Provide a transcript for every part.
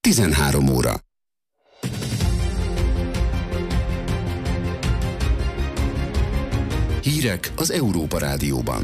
13 óra. Hírek az Európa Rádióban.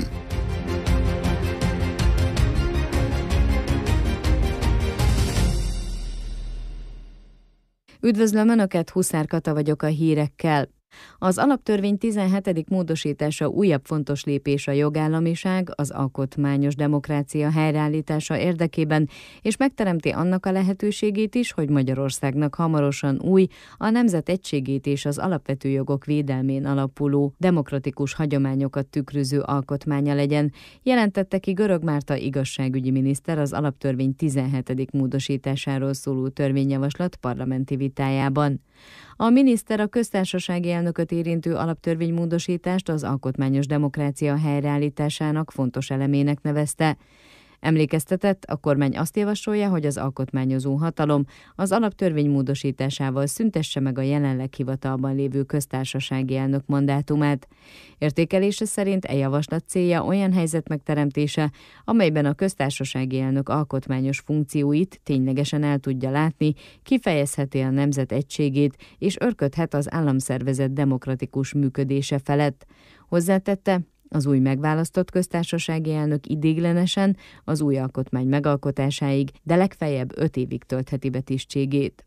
Üdvözlöm Önöket, Huszár Kata vagyok a hírekkel. Az alaptörvény 17. módosítása újabb fontos lépés a jogállamiság, az alkotmányos demokrácia helyreállítása érdekében, és megteremti annak a lehetőségét is, hogy Magyarországnak hamarosan új, a nemzet egységét és az alapvető jogok védelmén alapuló, demokratikus hagyományokat tükröző alkotmánya legyen, jelentette ki Görög Márta igazságügyi miniszter az alaptörvény 17. módosításáról szóló törvényjavaslat parlamenti vitájában. A miniszter a köztársasági elnököt érintő alaptörvénymódosítást az alkotmányos demokrácia helyreállításának fontos elemének nevezte. Emlékeztetett, a kormány azt javasolja, hogy az alkotmányozó hatalom az alaptörvény módosításával szüntesse meg a jelenleg hivatalban lévő köztársasági elnök mandátumát. Értékelése szerint e javaslat célja olyan helyzet megteremtése, amelyben a köztársasági elnök alkotmányos funkcióit ténylegesen el tudja látni, kifejezheti a nemzet egységét és örködhet az államszervezet demokratikus működése felett. Hozzátette, az új megválasztott köztársasági elnök ideiglenesen az új alkotmány megalkotásáig, de legfeljebb 5 évig töltheti be tisztségét.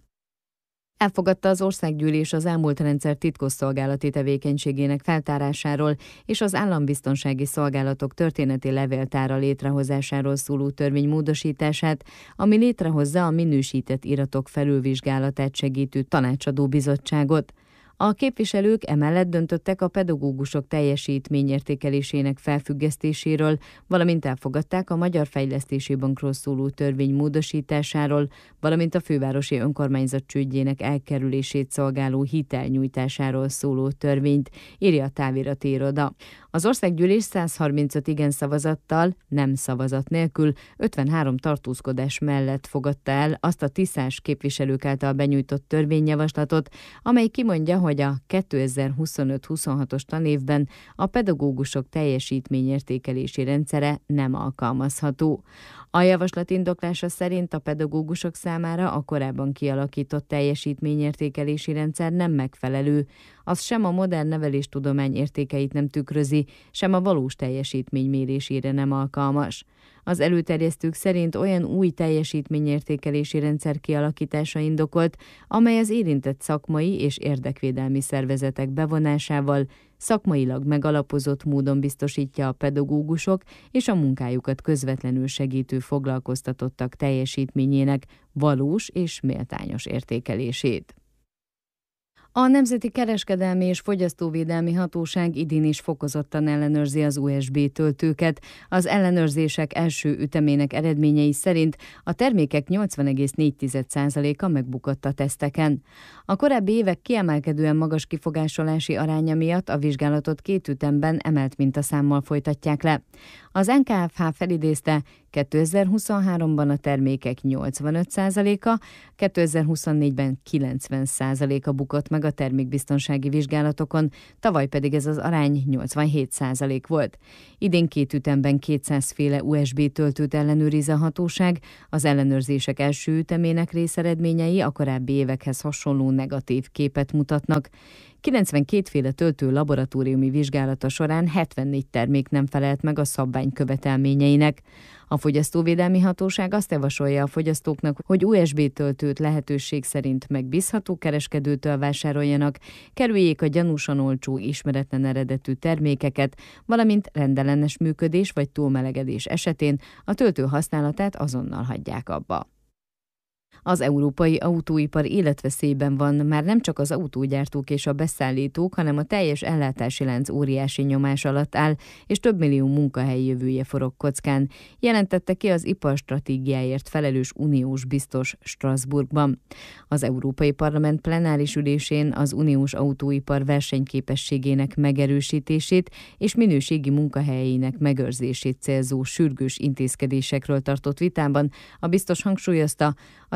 Elfogadta az országgyűlés az elmúlt rendszer titkosszolgálati tevékenységének feltárásáról és az állambiztonsági szolgálatok történeti levéltára létrehozásáról szóló törvény módosítását, ami létrehozza a minősített iratok felülvizsgálatát segítő tanácsadó bizottságot. A képviselők emellett döntöttek a pedagógusok teljesítményértékelésének felfüggesztéséről, valamint elfogadták a Magyar Fejlesztési Bankról szóló törvény módosításáról, valamint a fővárosi önkormányzat csődjének elkerülését szolgáló hitelnyújtásáról szóló törvényt, írja a távirati iroda. Az országgyűlés 135 igen szavazattal, nem szavazat nélkül, 53 tartózkodás mellett fogadta el azt a tisztás képviselők által benyújtott törvényjavaslatot, amely kimondja, hogy a 2025-26-os tanévben a pedagógusok teljesítményértékelési rendszere nem alkalmazható. A javaslat indoklása szerint a pedagógusok számára a korábban kialakított teljesítményértékelési rendszer nem megfelelő, az sem a modern neveléstudomány értékeit nem tükrözi, sem a valós teljesítmény mérésére nem alkalmas. Az előterjesztők szerint olyan új teljesítményértékelési rendszer kialakítása indokolt, amely az érintett szakmai és érdekvédelmi szervezetek bevonásával szakmailag megalapozott módon biztosítja a pedagógusok és a munkájukat közvetlenül segítő foglalkoztatottak teljesítményének valós és méltányos értékelését. A Nemzeti Kereskedelmi és Fogyasztóvédelmi Hatóság idén is fokozottan ellenőrzi az USB töltőket. Az ellenőrzések első ütemének eredményei szerint a termékek 80,4%-a megbukott a teszteken. A korábbi évek kiemelkedően magas kifogásolási aránya miatt a vizsgálatot 2 ütemben emelt mintaszámmal folytatják le. Az NKFH felidézte, 2023-ban a termékek 85%-a, 2024-ben 90%-a bukott meg a termékbiztonsági vizsgálatokon, tavaly pedig ez az arány 87% volt. Idén 2 ütemben 200 féle USB töltőt ellenőriz a hatóság, az ellenőrzések első ütemének részeredményei a korábbi évekhez hasonló negatív képet mutatnak. 92 féle töltő laboratóriumi vizsgálata során 74 termék nem felelt meg a szabvány követelményeinek. A Fogyasztóvédelmi Hatóság azt javasolja a fogyasztóknak, hogy USB töltőt lehetőség szerint megbízható kereskedőtől vásároljanak, kerüljék a gyanúsan olcsó, ismeretlen eredetű termékeket, valamint rendellenes működés vagy túlmelegedés esetén a töltő használatát azonnal hagyják abba. Az európai autóipar életveszélyben van, már nem csak az autógyártók és a beszállítók, hanem a teljes ellátási lánc óriási nyomás alatt áll, és több millió munkahely jövője forog kockán, jelentette ki az iparstratégiáért felelős uniós biztos Strasbourgban. Az Európai Parlament plenáris ülésén az uniós autóipar versenyképességének megerősítését és minőségi munkahelyeinek megőrzését célzó sürgős intézkedésekről tartott vitában a biztos hangsúlyozta, az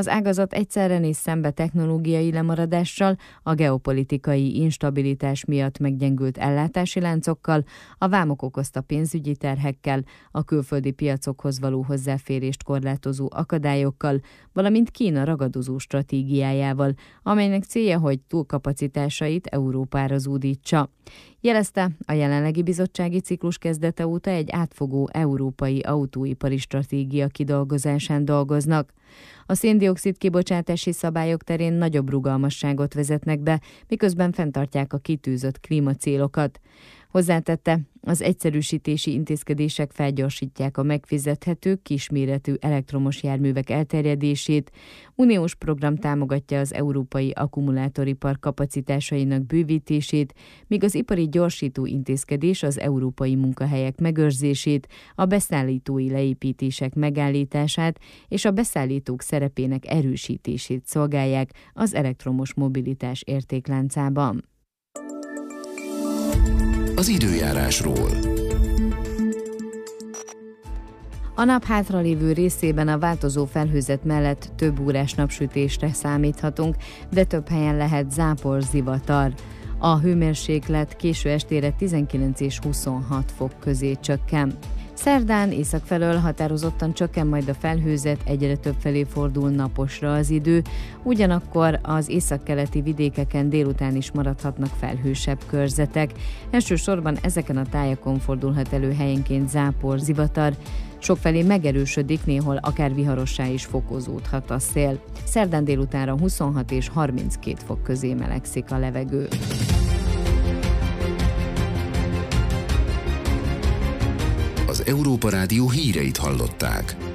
Az ágazat egyszerre néz szembe technológiai lemaradással, a geopolitikai instabilitás miatt meggyengült ellátási láncokkal, a vámok okozta pénzügyi terhekkel, a külföldi piacokhoz való hozzáférést korlátozó akadályokkal, valamint Kína ragadozó stratégiájával, amelynek célja, hogy túlkapacitásait Európára zúdítsa. Jelezte, a jelenlegi bizottsági ciklus kezdete óta egy átfogó európai autóipari stratégia kidolgozásán dolgoznak. A szén-dioxid kibocsátási szabályok terén nagyobb rugalmasságot vezetnek be, miközben fenntartják a kitűzött klímacélokat. Hozzátette, az egyszerűsítési intézkedések felgyorsítják a megfizethető, kisméretű elektromos járművek elterjedését. Uniós program támogatja az európai akkumulátoripar kapacitásainak bővítését, míg az ipari gyorsító intézkedés az európai munkahelyek megőrzését, a beszállítói leépítések megállítását és a beszállítók szerepének erősítését szolgálják az elektromos mobilitás értékláncában. Az időjárásról. A nap hátralévő részében a változó felhőzet mellett több órás napsütésre számíthatunk, de több helyen lehet zápor, zivatar. A hőmérséklet késő estére 19 és 26 fok közé csökken. Szerdán észak felől határozottan csökken majd a felhőzet, egyre több felé fordul naposra az idő, ugyanakkor az északkeleti vidékeken délután is maradhatnak felhősebb körzetek. Elsősorban ezeken a tájakon fordulhat elő helyenként zápor, zivatar, sokfelé megerősödik, néhol akár viharossá is fokozódhat a szél. Szerdán délutánra 26 és 32 fok közé melegszik a levegő. Az Európa Rádió híreit hallották.